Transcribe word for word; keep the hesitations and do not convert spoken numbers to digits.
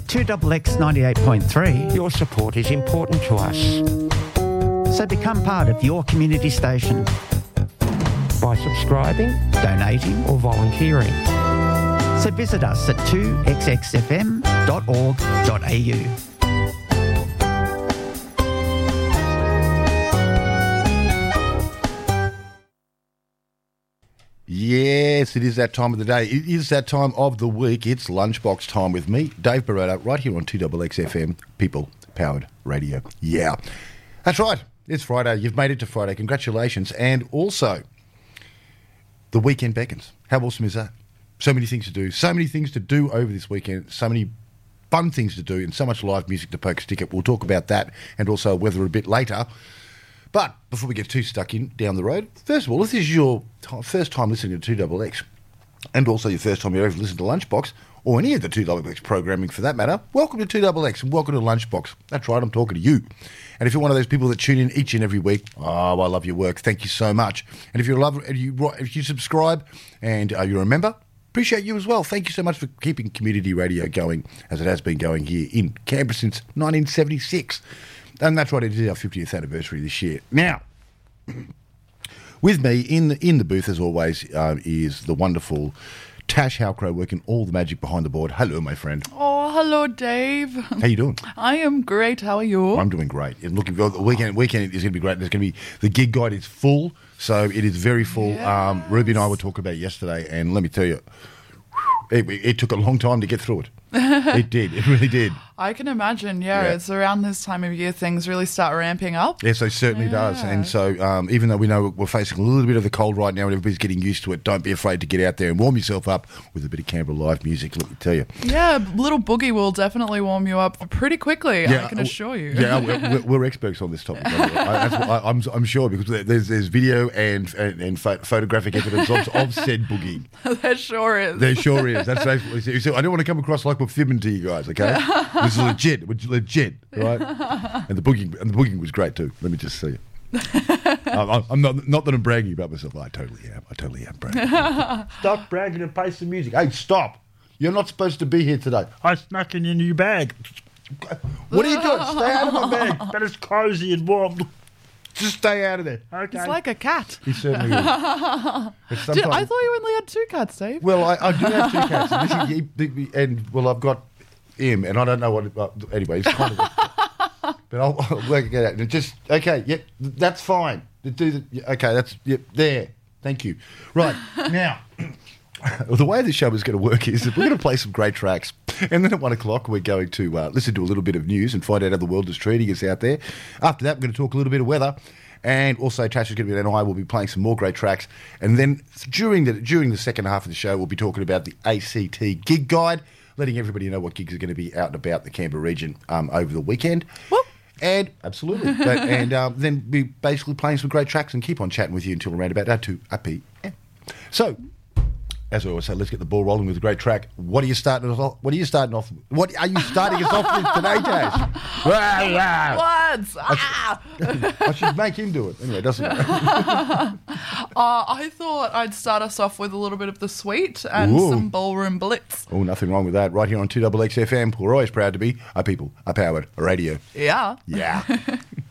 two X X ninety-eight point three. Your support is important to us. So become part of your community station by subscribing, donating or volunteering. So visit us at two x x f m dot org dot a u. Yes, it is that time of the day. It is that time of the week. It's lunchbox time with me, Dave Baroda, right here on two X X F M, People Powered Radio. Yeah, that's right. It's Friday. You've made it to Friday. Congratulations. And also, the weekend beckons. How awesome is that? So many things to do. So many things to do over this weekend. So many fun things to do and so much live music to poke a stick at. We'll talk about that and also weather a bit later. But before we get too stuck in down the road, first of all, if this is your t- first time listening to two X X and also your first time you ever listened to Lunchbox or any of the two X X programming for that matter, welcome to two X X and welcome to Lunchbox. That's right, I'm talking to you. And if you're one of those people that tune in each and every week, oh, I love your work. Thank you so much. And if you're a lover, if you, if you subscribe and uh, you're a member, appreciate you as well. Thank you so much for keeping community radio going as it has been going here in Canberra since nineteen seventy-six. And that's right, it is our fiftieth anniversary this year. Now, with me in the, in the booth, as always, uh, is the wonderful Tash Halcrow working all the magic behind the board. Hello, my friend. Oh, hello, Dave. How you doing? I am great. How are you? I'm doing great. And looking, the weekend, weekend is going to be great. There's going to be, the gig guide is full, so it is very full. Yes. Um, Ruby and I were talking about it yesterday, and let me tell you, it, it took a long time to get through it. It did. It really did. I can imagine, yeah, yeah. It's around this time of year things really start ramping up. Yes, it certainly yeah. does. And so um, even though we know we're facing a little bit of the cold right now and everybody's getting used to it, don't be afraid to get out there and warm yourself up with a bit of Canberra live music, let me tell you. Yeah, Little Boogie will definitely warm you up pretty quickly, yeah, I can assure you. Yeah, we're, we're experts on this topic. I, that's what I, I'm, I'm sure because there's there's video and and, and pho- photographic evidence of, of said boogie. There sure is. There sure is. That's basically, so I don't want to come across like we're fibbing to you guys, okay? This is legit. We're legit, right? And the booking and the booking was great too. Let me just say it. I'm, I'm not not that I'm bragging about myself. I totally am. I totally am bragging. Stop bragging and play some music. Hey, stop! You're not supposed to be here today. I snuck in your new bag. What are you doing? Stay out of my bag. But it's cozy and warm. Just stay out of there. Okay. He's like a cat. He certainly is. Did, I thought you only had two cats, Dave. Well, I, I do have two cats, and, this is, he, and well, I've got him, and I don't know what. Uh, anyway, it's kind of. A, but I'll, I'll work it out. And just okay. Yep, that's fine. Do the, okay, that's yep. There. Thank you. Right now. The way the show is going to work is that we're going to play some great tracks, and then at one o'clock we're going to uh, listen to a little bit of news and find out how the world is treating us out there. After that, we're going to talk a little bit of weather, and also Tasha is going to be there, and I will be playing some more great tracks. And then during the during the second half of the show, we'll be talking about the A C T gig guide, letting everybody know what gigs are going to be out and about the Canberra region um, over the weekend. Whoop. And absolutely, but, and um, then be basically playing some great tracks and keep on chatting with you until around about uh, two p m. So. As I always say, let's get the ball rolling with a great track. What are you starting us off? What are you starting off? What are you starting us off with today, Tash? What? Ah! I should make him do it. Anyway, doesn't it? uh, I thought I'd start us off with a little bit of the sweet and Ooh. some ballroom blitz. Oh, nothing wrong with that. Right here on two X X F M, we're always proud to be a people, a powered radio. Yeah. Yeah.